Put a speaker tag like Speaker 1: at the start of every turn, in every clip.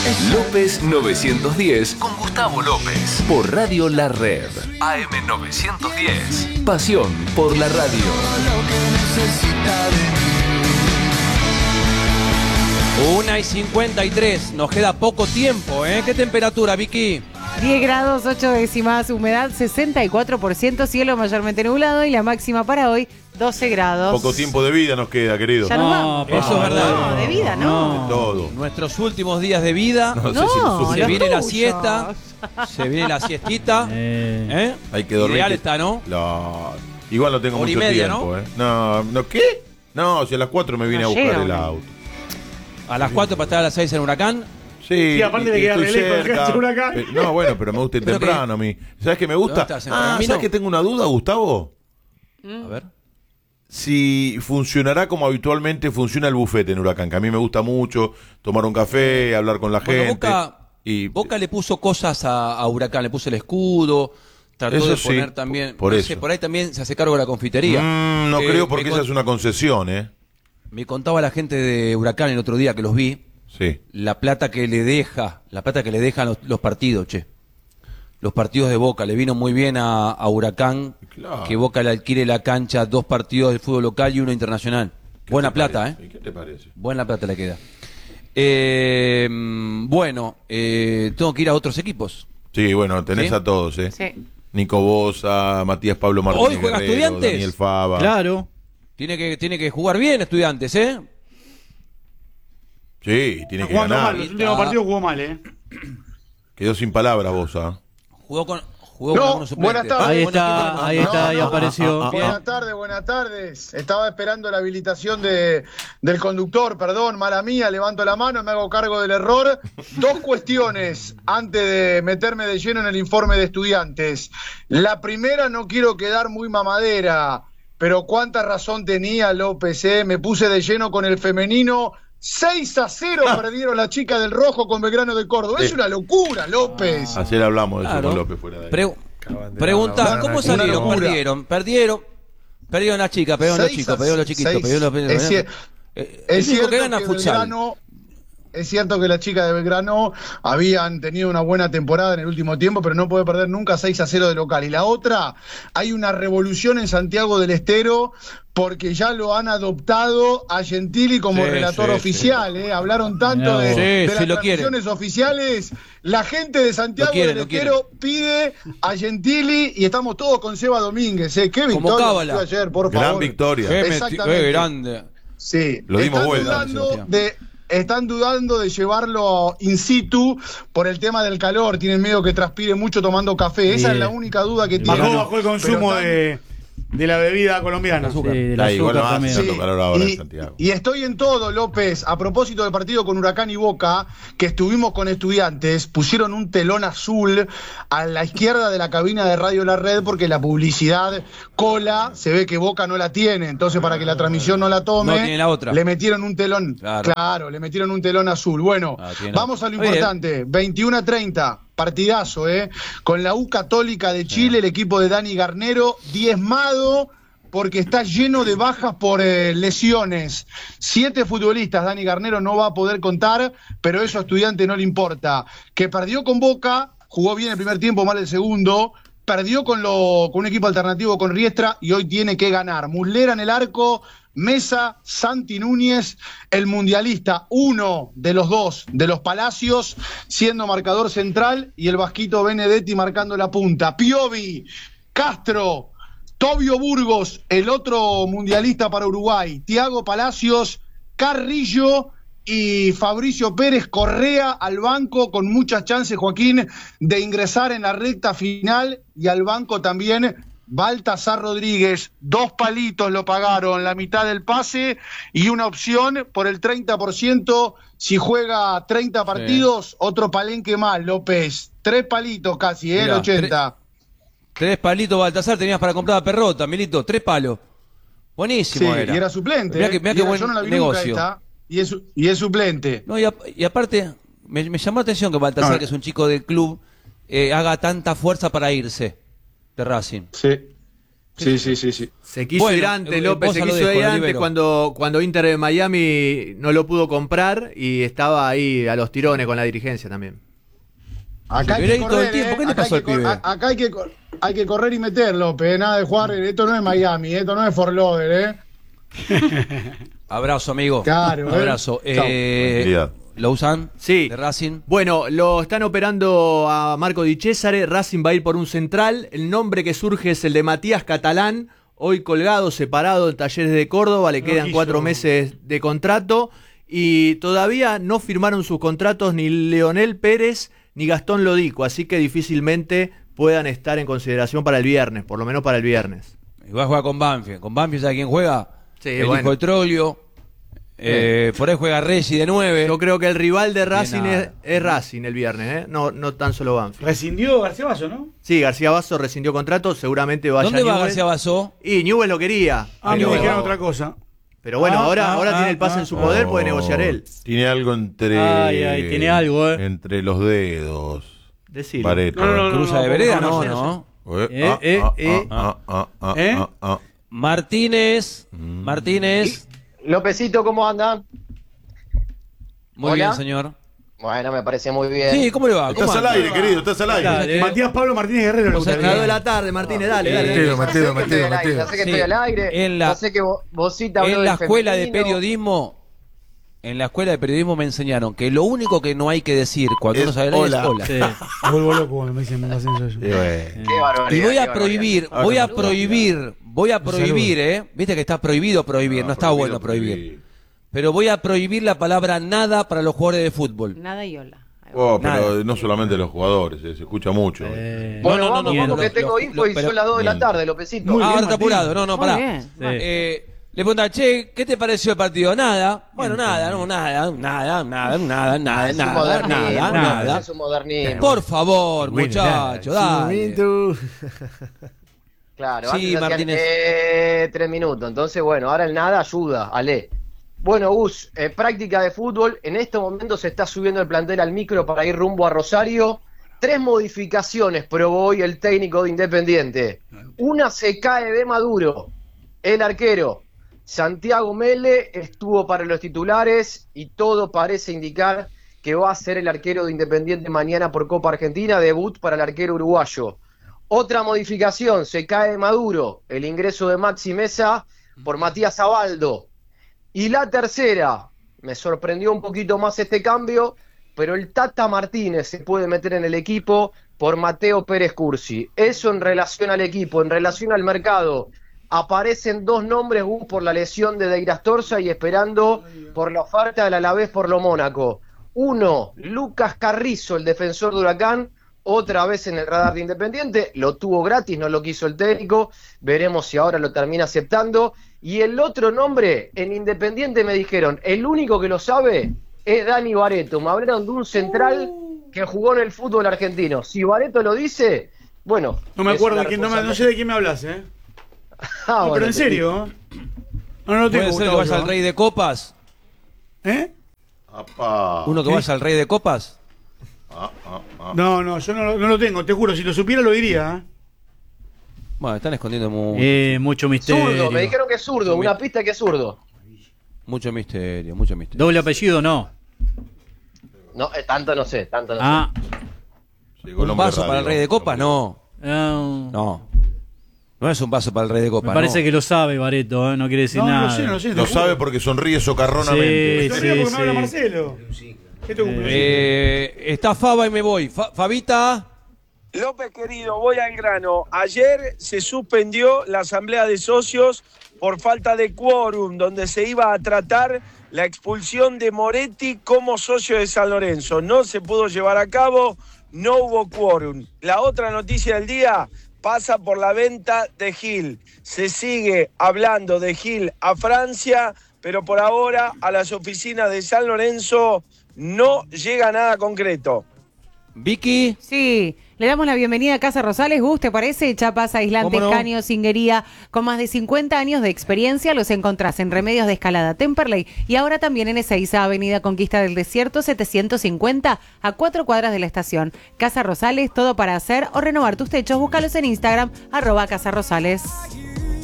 Speaker 1: López 910 con Gustavo López por Radio La Red. AM 910. Pasión por la radio.
Speaker 2: 1:53. Nos queda poco tiempo, ¿eh? ¿Qué temperatura, Vicky?
Speaker 3: 10 grados, 8 décimas, humedad 64%, cielo mayormente nublado y la máxima para hoy 12 grados.
Speaker 4: Poco tiempo de vida nos queda, querido.
Speaker 3: Ya nos vamos.
Speaker 2: Eso es verdad.
Speaker 3: No, de vida, ¿no?
Speaker 4: De todo.
Speaker 2: Nuestros últimos días de vida.
Speaker 4: No sé si lo
Speaker 2: Se
Speaker 3: los
Speaker 2: viene la
Speaker 3: tuyos.
Speaker 2: siesta. Se viene la siestita.
Speaker 4: Hay que dormir.
Speaker 2: Ideal está, ¿no?
Speaker 4: Igual no tengo
Speaker 2: Hora y
Speaker 4: mucho
Speaker 2: media,
Speaker 4: tiempo, ¿no? ¿Qué? No, si a las 4 me vine
Speaker 3: No
Speaker 4: a buscar
Speaker 3: llego.
Speaker 4: el auto.
Speaker 2: A las 4 para estar a las 6 en Huracán.
Speaker 4: Sí,
Speaker 5: aparte me queda
Speaker 4: estoy
Speaker 5: re lejos,
Speaker 4: cerca.
Speaker 5: el Huracán.
Speaker 4: No, bueno, pero me gusta ir
Speaker 2: ¿Pero qué?
Speaker 4: temprano a mí. ¿Sabes qué me gusta?
Speaker 2: ¿Dónde estás, en Pergamino?
Speaker 4: ¿sabes que tengo una duda, Gustavo?
Speaker 2: A ver.
Speaker 4: Si funcionará como habitualmente funciona el buffet en Huracán, que a mí me gusta mucho tomar un café, hablar con la
Speaker 2: Bueno,
Speaker 4: gente.
Speaker 2: Boca le puso cosas a Huracán, le puso el escudo, trató
Speaker 4: Eso
Speaker 2: de
Speaker 4: sí,
Speaker 2: poner también.
Speaker 4: por
Speaker 2: no
Speaker 4: eso.
Speaker 2: sé, por ahí también se hace cargo de la confitería.
Speaker 4: No creo porque
Speaker 2: me
Speaker 4: esa
Speaker 2: con-
Speaker 4: es una concesión, ¿eh?
Speaker 2: Me contaba la gente de Huracán el otro día que los vi,
Speaker 4: Sí.
Speaker 2: la plata que le dejan los partidos, che. Los partidos de Boca, le vino muy bien a Huracán
Speaker 4: Claro.
Speaker 2: que Boca le alquile la cancha, 2 partidos de fútbol local y 1 internacional. Buena plata,
Speaker 4: ¿Y qué te parece?
Speaker 2: Buena plata le queda. Bueno, tengo que ir a otros equipos.
Speaker 4: Sí, bueno, tenés
Speaker 2: ¿Sí?
Speaker 4: a todos, ¿eh?
Speaker 3: Sí.
Speaker 4: Nico Bosa, Matías Pablo Martínez
Speaker 2: Hoy juega
Speaker 4: Guerrero,
Speaker 2: Estudiantes.
Speaker 4: Daniel Fava.
Speaker 5: Claro.
Speaker 2: Tiene que jugar bien, Estudiantes, ¿eh?
Speaker 4: Sí, tiene que
Speaker 5: Jugando
Speaker 4: ganar.
Speaker 5: mal, los últimos partidos jugó mal,
Speaker 4: Quedó sin palabras, Bosa.
Speaker 2: Jugó con
Speaker 6: No,
Speaker 2: algunos suplentes.
Speaker 6: buenas tardes.
Speaker 5: Ahí
Speaker 2: Buen equipo
Speaker 5: está,
Speaker 2: con-
Speaker 5: ahí está, ahí apareció.
Speaker 6: Buenas tardes. Estaba esperando la habilitación del conductor, perdón, mala mía, levanto la mano, me hago cargo del error. 2 cuestiones antes de meterme de lleno en el informe de Estudiantes. La primera, no quiero quedar muy mamadera, pero cuánta razón tenía López, me puse de lleno con el femenino. 6-0 perdieron las chicas del Rojo con Belgrano de Córdoba. Es una locura, López.
Speaker 4: Ayer hablamos de eso
Speaker 2: Claro.
Speaker 4: con López fuera de ahí.
Speaker 2: Pregunta, ¿cómo
Speaker 6: Una
Speaker 2: salieron?
Speaker 6: locura.
Speaker 2: Perdieron las chicas, perdieron los chicos, perdieron los chiquitos, perdieron los...
Speaker 6: Es
Speaker 2: el único
Speaker 6: cierto
Speaker 2: que gana
Speaker 6: que
Speaker 2: futsal.
Speaker 6: Belgrano, es cierto que las chicas de Belgrano habían tenido una buena temporada en el último tiempo, pero no puede perder nunca 6-0 de local. Y la otra, hay una revolución en Santiago del Estero porque ya lo han adoptado a Gentili como
Speaker 4: Sí,
Speaker 6: relator
Speaker 4: sí,
Speaker 6: oficial. Hablaron tanto de,
Speaker 2: Sí,
Speaker 6: de
Speaker 2: sí,
Speaker 6: las
Speaker 2: lo quieren.
Speaker 6: transmisiones oficiales. La gente de Santiago
Speaker 2: quieren,
Speaker 6: del
Speaker 2: lo quieren.
Speaker 6: Estero pide a Gentili y estamos todos con Seba Domínguez. Qué
Speaker 2: Como
Speaker 6: victoria
Speaker 2: cábala.
Speaker 6: que fue ayer, por
Speaker 4: Gran
Speaker 6: favor.
Speaker 4: victoria.
Speaker 6: Exactamente.
Speaker 2: Grande.
Speaker 6: Sí,
Speaker 4: Lo dimos vuelta,
Speaker 6: están dudando de llevarlo in situ por el tema del calor. Tienen miedo que transpire mucho tomando café. Esa es la única duda que tienen.
Speaker 5: Bajó el consumo
Speaker 6: Pero
Speaker 5: de la bebida colombiana.
Speaker 3: Sí, del
Speaker 4: Ahí, igual no
Speaker 3: azúcar
Speaker 4: hace
Speaker 3: también.
Speaker 4: tanto calor ahora en Santiago.
Speaker 6: Y estoy en todo, López. A propósito del partido con Huracán y Boca, que estuvimos con Estudiantes, pusieron un telón azul a la izquierda de la cabina de Radio La Red porque la publicidad cola, se ve que Boca no la tiene. Entonces, para que la transmisión no la tome,
Speaker 2: No tiene la otra.
Speaker 6: le metieron un telón.
Speaker 2: Claro.
Speaker 6: Claro, le metieron un telón azul. Bueno,
Speaker 2: tiene la
Speaker 6: vamos a lo
Speaker 2: otra. Oye,
Speaker 6: importante. 21:30. Partidazo, con la U Católica de Chile, el equipo de Dani Garnero, diezmado porque está lleno de bajas por lesiones. 7 futbolistas, Dani Garnero no va a poder contar, pero eso a Estudiante no le importa. Que perdió con Boca, jugó bien el primer tiempo, mal el segundo, perdió con un equipo alternativo con Riestra y hoy tiene que ganar. Muslera en el arco, Mesa, Santi Núñez, el mundialista, uno de los dos, de los Palacios, siendo marcador central, y el Vasquito Benedetti marcando la punta. Piovi, Castro, Tobio Burgos, el otro mundialista para Uruguay, Thiago Palacios, Carrillo y Fabricio Pérez Correa al banco, con muchas chances, Joaquín, de ingresar en la recta final, y al banco también Baltasar Rodríguez. 2 palitos lo pagaron, la mitad del pase y una opción por el 30%, si juega 30 partidos, otro palenque más, López. 3 palitos casi, el
Speaker 2: Mirá,
Speaker 6: 80.
Speaker 2: 3 palitos, Baltasar, tenías para comprar a Perrota, Milito, 3 palos. Buenísimo
Speaker 6: Sí,
Speaker 2: era.
Speaker 6: y era suplente.
Speaker 2: Mirá qué
Speaker 6: Y
Speaker 2: buen
Speaker 6: yo no la vi nunca
Speaker 2: negocio.
Speaker 6: esta, y es suplente.
Speaker 2: No, y aparte, me llamó la atención que Baltasar,
Speaker 6: No.
Speaker 2: que es un chico del club, haga tanta fuerza para irse de Racing.
Speaker 6: Sí. Sí.
Speaker 7: Se quiso
Speaker 2: Bueno,
Speaker 7: ir antes, López,
Speaker 2: vos
Speaker 7: se
Speaker 2: a lo
Speaker 7: quiso
Speaker 2: dejo,
Speaker 7: ir antes
Speaker 2: Olivero.
Speaker 7: cuando Inter de Miami no lo pudo comprar y estaba ahí a los tirones con la dirigencia también.
Speaker 6: Acá
Speaker 2: Se
Speaker 6: hay
Speaker 2: quiere
Speaker 6: que
Speaker 2: ir todo el
Speaker 6: correr,
Speaker 2: tiempo. ¿Qué le
Speaker 6: Acá
Speaker 2: pasó
Speaker 6: hay
Speaker 2: al
Speaker 6: que
Speaker 2: pibe?
Speaker 6: acá hay que correr y meter, López. Nada de jugar. Esto no es Miami, esto no es Fort Lauderdale,
Speaker 2: Abrazo, amigo.
Speaker 6: Claro,
Speaker 2: Abrazo.
Speaker 6: Chao.
Speaker 4: Tranquilidad.
Speaker 2: ¿Lo usan?
Speaker 7: Sí.
Speaker 2: De Racing.
Speaker 7: Bueno, lo están operando a Marco Di Cesare. Racing va a ir por un central. El nombre que surge es el de Matías Catalán. Hoy colgado, separado en Talleres de Córdoba. Le quedan 4 meses de contrato. Y todavía no firmaron sus contratos ni Leonel Pérez ni Gastón Lodico. Así que difícilmente puedan estar en consideración para el viernes. Por lo menos para el viernes.
Speaker 2: Y va a jugar con Banfield. ¿Con Banfield sabe quién juega?
Speaker 7: Sí,
Speaker 2: el
Speaker 7: bueno.
Speaker 2: hijo de Troglio. Por ahí juega Reggi de 9.
Speaker 7: Yo creo que el rival de Racing
Speaker 2: nada.
Speaker 7: es Racing el viernes, ¿eh? No tan solo Banfield.
Speaker 5: Rescindió García Basso, ¿no?
Speaker 7: Sí, García Basso rescindió contrato, seguramente vaya
Speaker 2: ¿Dónde va
Speaker 7: Newell.
Speaker 2: García Basó?
Speaker 7: Y Newell lo quería.
Speaker 5: Me
Speaker 7: pero,
Speaker 5: dijeron otra cosa.
Speaker 7: pero bueno, ahora tiene el pase en su poder, puede negociar él.
Speaker 4: Tiene algo entre.
Speaker 5: Ay, tiene algo,
Speaker 4: Entre los dedos.
Speaker 7: Decilo.
Speaker 4: Barreto.
Speaker 5: No,
Speaker 2: Cruza de vereda,
Speaker 5: no,
Speaker 2: no. Martínez.
Speaker 8: Lópezito, ¿cómo anda?
Speaker 2: Muy
Speaker 8: Hola.
Speaker 2: bien, señor.
Speaker 8: Bueno, me parece muy bien.
Speaker 2: Sí, ¿cómo le va? ¿Cómo
Speaker 4: Estás al
Speaker 2: anda?
Speaker 4: aire, querido, estás al aire.
Speaker 5: Dale. Matías Pablo Martínez Guerrero. le gustaría.
Speaker 7: Las 2 de la tarde, Martínez, dale.
Speaker 8: Ya sé que estoy al aire. Ya sé que Vosita habló
Speaker 2: En la
Speaker 8: del
Speaker 2: escuela de
Speaker 8: femenino.
Speaker 2: periodismo, me enseñaron que lo único que no hay que decir cuando uno sale al aire es hola.
Speaker 5: Sí. Me vuelvo loco cuando me dicen me hacen eso.
Speaker 8: Qué barbaridad.
Speaker 2: Y voy a
Speaker 8: qué
Speaker 2: prohibir, viste que está prohibido prohibir, no está bueno prohibir. Pero voy a prohibir la palabra nada para los jugadores de fútbol.
Speaker 3: Nada y hola.
Speaker 4: Pero
Speaker 2: Nada.
Speaker 4: no solamente los jugadores, se escucha mucho.
Speaker 8: Bueno,
Speaker 2: No,
Speaker 8: vamos que tengo info y
Speaker 2: pero-
Speaker 8: son las 2 de la tarde, Lópezito.
Speaker 2: Ahora está apurado, no,
Speaker 3: Muy
Speaker 2: pará.
Speaker 3: bien.
Speaker 2: Le pregunta, che, ¿qué te pareció el partido? Nada. Bueno, nada.
Speaker 8: Es un
Speaker 2: Nada.
Speaker 8: modernismo.
Speaker 2: Por favor, muchachos, dale.
Speaker 8: Claro,
Speaker 2: Sí,
Speaker 8: antes hacían,
Speaker 2: Martínez.
Speaker 8: 3 minutos. Entonces, bueno, ahora el nada ayuda, Ale. Bueno, Gus, práctica de fútbol. En estos momentos se está subiendo el plantel al micro para ir rumbo a Rosario. 3 modificaciones probó hoy el técnico de Independiente. Una se cae de Maduro, el arquero. Santiago Mele estuvo para los titulares y todo parece indicar que va a ser el arquero de Independiente mañana por Copa Argentina, debut para el arquero uruguayo. Otra modificación, se cae de Maduro, el ingreso de Maxi Mesa por Matías Abaldo. Y la tercera, me sorprendió un poquito más este cambio, pero el Tata Martínez se puede meter en el equipo por Mateo Pérez Cursi. Eso en relación al equipo, en relación al mercado. Aparecen 2 nombres por la lesión de Deir Astorza y esperando por la oferta del Alavés por lo Mónaco. Uno, Lucas Carrizo, el defensor de Huracán, otra vez en el radar de Independiente, lo tuvo gratis, no lo quiso el técnico, veremos si ahora lo termina aceptando. Y el otro nombre, en Independiente me dijeron, el único que lo sabe es Dani Barreto. Me hablaron de un central que jugó en el fútbol argentino. Si Barreto lo dice, bueno.
Speaker 5: No me
Speaker 8: es
Speaker 5: acuerdo
Speaker 8: una
Speaker 5: de quién, no sé
Speaker 8: responsabilidad.
Speaker 5: de quién me hablas,
Speaker 8: Ah,
Speaker 5: No,
Speaker 8: bueno,
Speaker 5: pero en
Speaker 8: te
Speaker 5: serio, No, no tengo
Speaker 2: ¿Puede ser que
Speaker 5: Gustavo,
Speaker 2: vaya al
Speaker 5: yo,
Speaker 2: Rey de Copas?
Speaker 4: Apá.
Speaker 2: ¿Uno que
Speaker 5: ¿Qué?
Speaker 2: vaya al Rey de Copas?
Speaker 5: No, yo no lo tengo, te juro, si lo supiera lo diría.
Speaker 2: Bueno, están escondiendo mucho
Speaker 9: Mucho misterio.
Speaker 8: Zurdo, me dijeron que es zurdo, una pista que es zurdo.
Speaker 2: misterio.
Speaker 9: Doble apellido, no.
Speaker 8: No, tanto no sé, tanto no
Speaker 9: Ah,
Speaker 4: Llegó el
Speaker 2: ¿Un
Speaker 4: hombre
Speaker 2: paso
Speaker 4: radio.
Speaker 2: para el Rey de Copas? No.
Speaker 9: no.
Speaker 2: No es un paso para el Rey de Copas.
Speaker 9: Me parece
Speaker 2: no.
Speaker 9: que lo sabe Bareto, no quiere decir
Speaker 5: No,
Speaker 9: nada.
Speaker 5: no sé.
Speaker 4: Lo sabe porque sonríe socarronamente.
Speaker 5: Lo
Speaker 9: Sí,
Speaker 5: porque me
Speaker 9: sí.
Speaker 5: habla Marcelo. Esto es
Speaker 2: Está Faba y me voy. Fabita.
Speaker 10: López, querido, voy al grano. Ayer se suspendió la asamblea de socios por falta de quórum, donde se iba a tratar la expulsión de Moretti como socio de San Lorenzo. No se pudo llevar a cabo, no hubo quórum. La otra noticia del día pasa por la venta de Gil. Se sigue hablando de Gil a Francia, pero por ahora a las oficinas de San Lorenzo no llega nada concreto.
Speaker 2: Vicky.
Speaker 3: Sí, le damos la bienvenida a Casa Rosales. Gus, ¿te parece? Chapas, aislantes,
Speaker 2: ¿Cómo no?
Speaker 3: caños, cinguería. Con más de 50 años de experiencia los encontrás en Remedios de Escalada Temperley y ahora también en Ezeiza, Avenida Conquista del Desierto 750, a 4 cuadras de la estación. Casa Rosales, todo para hacer o renovar tus techos. Búscalos en Instagram, @Casa Rosales.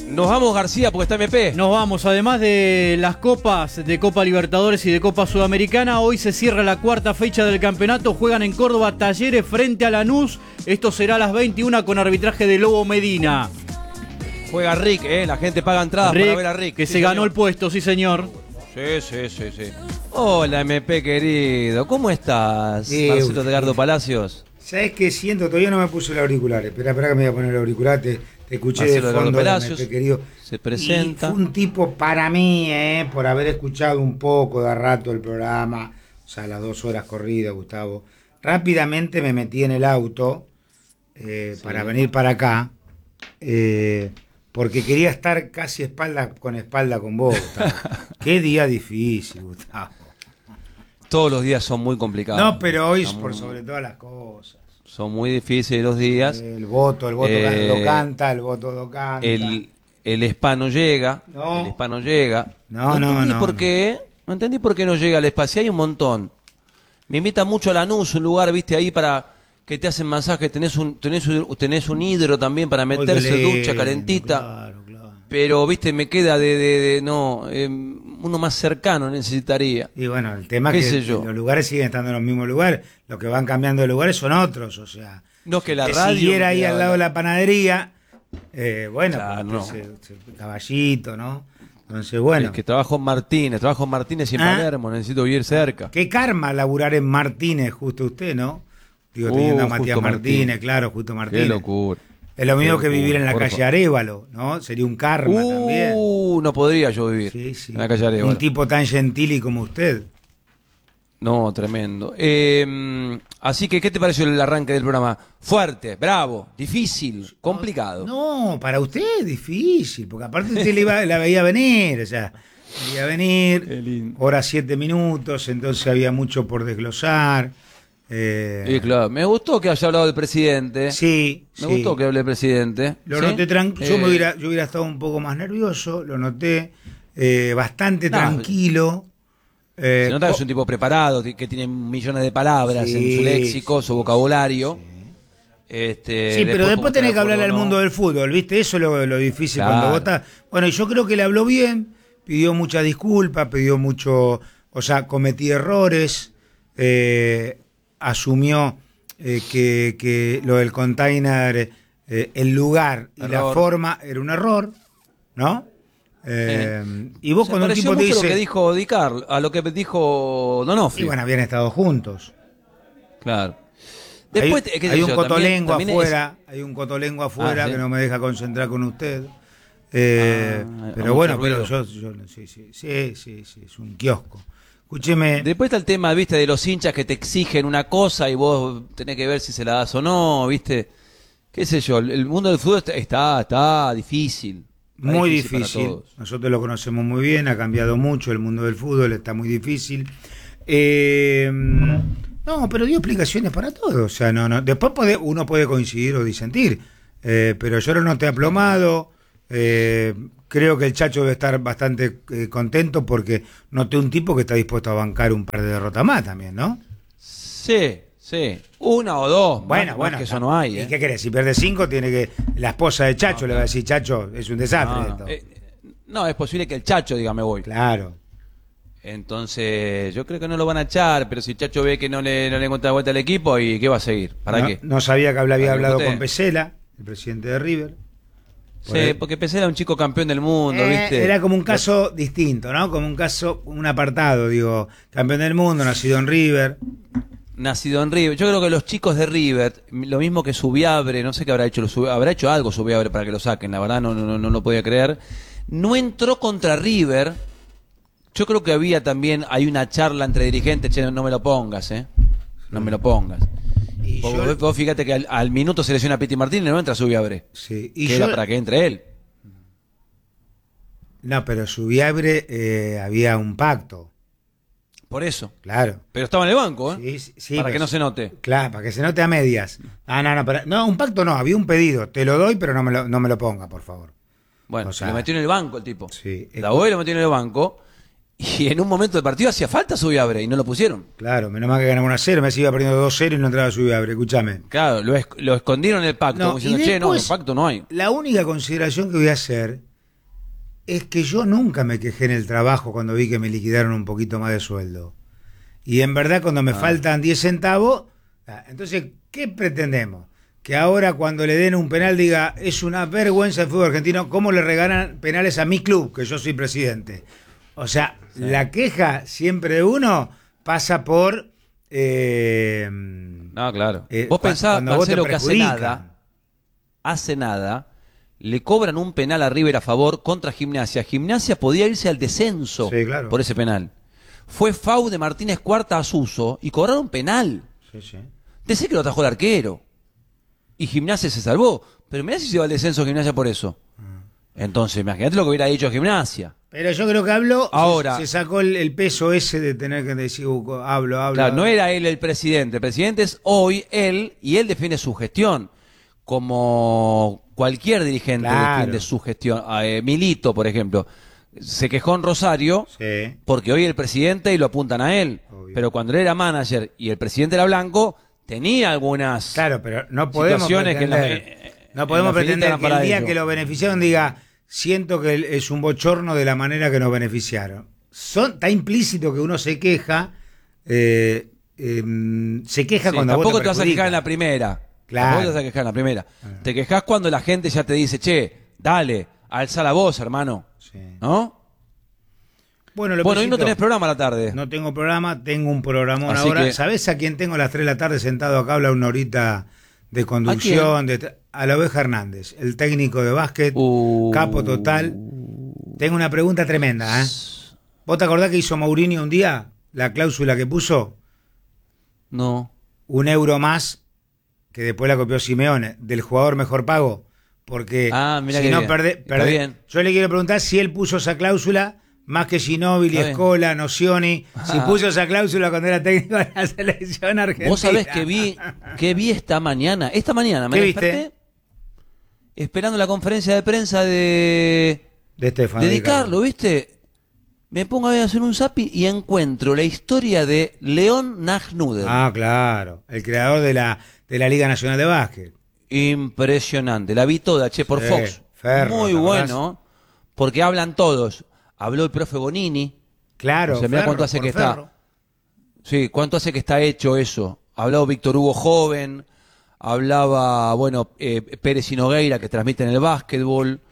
Speaker 2: Nos vamos, García, porque está MP.
Speaker 9: Nos vamos, además de las copas de Copa Libertadores y de Copa Sudamericana, hoy se cierra la cuarta fecha del campeonato. Juegan en Córdoba Talleres frente a Lanús. Esto será a las 21 con arbitraje de Lobo Medina.
Speaker 2: Juega Rick, la gente paga entradas para ver a Rick.
Speaker 9: Que
Speaker 2: sí,
Speaker 9: se ganó
Speaker 2: señor.
Speaker 9: el puesto, sí señor.
Speaker 2: Sí. Hola, MP querido, ¿cómo estás? Marcelo Edgardo Palacios.
Speaker 11: ¿Sabes qué siento? Todavía no me puse los auriculares. Espera que me voy a poner el auricular. Te escuché
Speaker 2: Marcelo
Speaker 11: de
Speaker 2: Edgardo
Speaker 11: fondo,
Speaker 2: Palacios,
Speaker 11: MP, querido.
Speaker 2: se presenta.
Speaker 11: Y fue un tipo para mí, por haber escuchado un poco de rato el programa, o sea, las 2 horas corridas, Gustavo. Rápidamente me metí en el auto para venir para acá, porque quería estar casi espalda con vos, Gustavo. Qué día difícil, Gustavo.
Speaker 2: Todos los días son muy complicados.
Speaker 11: No, pero hoy por sobre todas las cosas.
Speaker 2: Son muy difíciles los días.
Speaker 11: El voto lo canta, el voto lo canta.
Speaker 2: El spa no llega.
Speaker 11: No.
Speaker 2: El spa no llega.
Speaker 11: No.
Speaker 2: ¿Por qué? No entendí por qué no llega el spa. Si hay un montón. Me invita mucho a Lanús, un lugar, viste, ahí para que te hacen masaje. Tenés un hidro también para meterse, ducha calentita.
Speaker 11: Claro.
Speaker 2: Pero, viste, me queda uno más cercano necesitaría.
Speaker 11: Y bueno, el tema es que los lugares siguen estando en los mismos lugares. Los que van cambiando de lugares son otros, o sea.
Speaker 2: No es que la
Speaker 11: que
Speaker 2: radio...
Speaker 11: siguiera ahí al lado de la panadería,
Speaker 2: Claro, no.
Speaker 11: Caballito, ¿no? Entonces, bueno.
Speaker 2: Es que trabajo en Martínez y en Palermo, necesito vivir cerca.
Speaker 11: Qué karma laburar en Martínez, justo usted, ¿no? Digo, teniendo a Matías Martínez, claro, justo Martínez.
Speaker 2: Qué locura.
Speaker 11: Es lo mismo que
Speaker 2: locura,
Speaker 11: vivir en la calle Arévalo, ¿no? Sería un karma también.
Speaker 2: No podría yo vivir en la calle Arévalo.
Speaker 11: Un tipo tan gentil como usted.
Speaker 2: No, tremendo. Así que, ¿qué te pareció el arranque del programa? Fuerte, bravo, difícil, complicado.
Speaker 11: No, para usted es difícil, porque aparte usted la veía venir, o sea, veía venir, hora 7 minutos, entonces había mucho por desglosar.
Speaker 2: Sí, claro. Me gustó que haya hablado del presidente.
Speaker 11: Sí.
Speaker 2: Me gustó que hable del presidente.
Speaker 11: Lo noté tranquilo. Yo hubiera estado un poco más nervioso, lo noté bastante tranquilo.
Speaker 2: Se nota que es un tipo preparado, que tiene millones de palabras en su léxico, su vocabulario.
Speaker 11: Sí, pero después tenés que hablarle al mundo del fútbol, ¿viste? Eso es lo difícil cuando votás. Bueno, y yo creo que le habló bien, pidió mucha disculpa, pidió mucho, o sea, cometí errores, asumió que lo del container, el lugar y la forma era un error, ¿no? Y vos cuando un tipo te dice...
Speaker 2: lo que dijo Di Carlo, a lo que dijo Donofrio.
Speaker 11: Y bueno, habían estado juntos.
Speaker 2: Claro. Después,
Speaker 11: hay un cotolengo afuera, hay un cotolengo afuera que no me deja concentrar con usted. Pero bueno, pero yo sí, es un kiosco. Escúcheme.
Speaker 2: Después está el tema, viste, de los hinchas que te exigen una cosa y vos tenés que ver si se la das o no, viste. Qué sé yo, el mundo del fútbol está difícil.
Speaker 11: Muy difícil. Nosotros lo conocemos muy bien, ha cambiado mucho el mundo del fútbol, está muy difícil. No, pero dio explicaciones para todo. O sea, no. Después uno puede coincidir o disentir, pero yo lo noté aplomado. Creo que el Chacho debe estar bastante contento porque noté un tipo que está dispuesto a bancar un par de derrotas más también, ¿no?
Speaker 2: Sí. Una o dos.
Speaker 11: Bueno,
Speaker 2: que eso no hay.
Speaker 11: ¿Y qué querés? Si pierde 5, tiene que. La esposa de Chacho le va a decir, Chacho, es un desastre esto.
Speaker 2: No, es posible que el Chacho diga me voy.
Speaker 11: Claro.
Speaker 2: Entonces, yo creo que no lo van a echar, pero si el Chacho ve que no le encuentra vuelta al equipo, ¿y qué va a seguir? ¿Para qué?
Speaker 11: No sabía que había hablado con Pesela, el presidente de River.
Speaker 2: Sí, porque Pesela era un chico campeón del mundo, ¿viste?
Speaker 11: Era como un caso distinto, ¿no? Como un caso, un apartado, digo, campeón del mundo, nacido en River.
Speaker 2: Yo creo que los chicos de River, lo mismo que Subiabre, no sé qué habrá hecho, habrá hecho algo Subiabre para que lo saquen, la verdad no lo podía creer. No entró contra River. Yo creo que hay una charla entre dirigentes, che, no me lo pongas, no me lo pongas. Vos fíjate que al minuto se lesiona a Piti Martínez, no entra Subiabre.
Speaker 11: Sí.
Speaker 2: Queda para que entre él.
Speaker 11: No, pero Subiabre había un pacto.
Speaker 2: Por eso.
Speaker 11: Claro.
Speaker 2: Pero estaba en el banco,
Speaker 11: Sí,
Speaker 2: para que no se note.
Speaker 11: Claro, para que se note a medias. No, un pacto no, había un pedido. Te lo doy, pero no me lo ponga, por favor.
Speaker 2: Bueno, lo metió en el banco el tipo.
Speaker 11: Sí.
Speaker 2: La OE lo metió en el banco y en un momento del partido hacía falta Subiabre y no lo pusieron.
Speaker 11: Claro, menos mal que ganamos 1-0, me iba perdiendo 2-0 y no entraba Subiabre, escúchame.
Speaker 2: Claro, lo escondieron en el pacto, como diciendo, no, pacto no hay.
Speaker 11: La única consideración que voy a hacer es que yo nunca me quejé en el trabajo cuando vi que me liquidaron un poquito más de sueldo. Y en verdad cuando me faltan 10 centavos, entonces, ¿qué pretendemos? Que ahora cuando le den un penal diga, es una vergüenza el fútbol argentino, ¿cómo le regalan penales a mi club, que yo soy presidente? O sea, la queja siempre de uno pasa por...
Speaker 2: no, claro. Vos pensás, Marcelo, que hace nada, le cobran un penal a River a favor contra Gimnasia. Gimnasia podía irse al descenso por ese penal. Fue FAU de Martínez Cuarta a Suso y cobraron penal. Decía que lo atajó el arquero. Y Gimnasia se salvó. Pero mirá si se va al descenso Gimnasia por eso. Entonces, imagínate lo que hubiera dicho Gimnasia.
Speaker 11: Pero yo creo que
Speaker 2: ahora
Speaker 11: se sacó el peso ese de tener que decir, hablo.
Speaker 2: Claro, no era él el presidente. El presidente es hoy él, y él defiende su gestión. Como cualquier dirigente defiende su gestión. Milito, por ejemplo, se quejó en Rosario porque hoy el presidente y lo apuntan a él. Obvio. Pero cuando él era manager y el presidente era blanco, tenía algunas
Speaker 11: pero no podemos pretender, no podemos pretender que el día que lo beneficiaron diga, siento que es un bochorno de la manera que nos beneficiaron. Está implícito que uno se queja, cuando
Speaker 2: tampoco te vas a quejar en la primera. Tampoco te vas a quejar en la primera. Te quejas cuando la gente ya te dice, che, dale, alza la voz, hermano. ¿No?
Speaker 11: Bueno,
Speaker 2: hoy no tenés programa a la tarde.
Speaker 11: No tengo programa, tengo un programón
Speaker 2: así
Speaker 11: ahora.
Speaker 2: Que...
Speaker 11: ¿Sabés a quién tengo a las 3 de la tarde sentado acá? Habla una horita de conducción. ¿A la Oveja Hernández, el técnico de básquet, capo total. Tengo una pregunta tremenda, ¿eh? ¿Vos te acordás que hizo Mourinho un día? La cláusula que puso.
Speaker 2: No.
Speaker 11: €1 más, que después la copió Simeone, del jugador mejor pago. Porque
Speaker 2: mira
Speaker 11: si no perdés. Yo le quiero preguntar si él puso esa cláusula, más que Ginóbili, Escola, Nocioni, si puso esa cláusula cuando era técnico de la selección argentina.
Speaker 2: Vos sabés que vi esta mañana. Esta mañana me desperté esperando la conferencia de prensa de
Speaker 11: Estefano.
Speaker 2: De Di Carlo, ¿viste? Me pongo a hacer un zapi y encuentro la historia de Leon Nagnuden.
Speaker 11: Claro. El creador de la Liga Nacional de Básquet.
Speaker 2: Impresionante. La vi toda, por Fox. Muy bueno, porque hablan todos. Habló el profe Bonini.
Speaker 11: Claro,
Speaker 2: mirá cuánto hace que está. Sí, cuánto hace que está hecho eso. Habló Víctor Hugo Joven, hablaba, Pérez y Nogueira, que transmiten el básquetbol,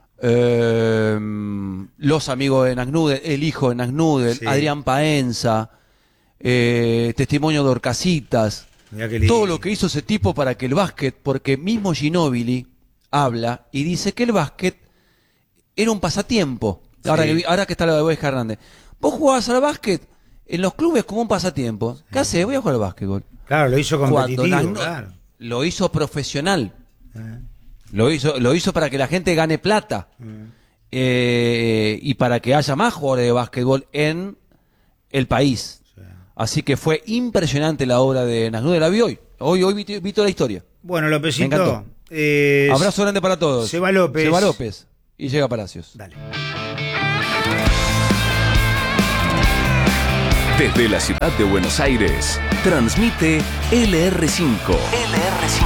Speaker 2: los amigos de Nagnuden, el hijo de Nagnuden, Adrián Paenza, testimonio de Orcasitas, todo lo que hizo ese tipo para que el básquet, porque mismo Ginóbili habla y dice que el básquet era un pasatiempo. Ahora que está la de Oveja Hernández. Vos jugabas al básquet en los clubes como un pasatiempo. ¿Qué haces? Voy a jugar al básquetbol.
Speaker 11: Claro, lo hizo competitivo,
Speaker 2: lo hizo profesional. Lo hizo para que la gente gane plata. Y para que haya más jugadores de básquetbol en el país. Así que fue impresionante la obra de Nagnuden. La vi hoy. Hoy vi toda la historia.
Speaker 11: Bueno, Lópezito.
Speaker 2: Me encantó. Abrazo grande para todos.
Speaker 11: Seba López.
Speaker 2: Y llega Palacios.
Speaker 11: Dale.
Speaker 1: Desde la ciudad de Buenos Aires, transmite LR5. LR5.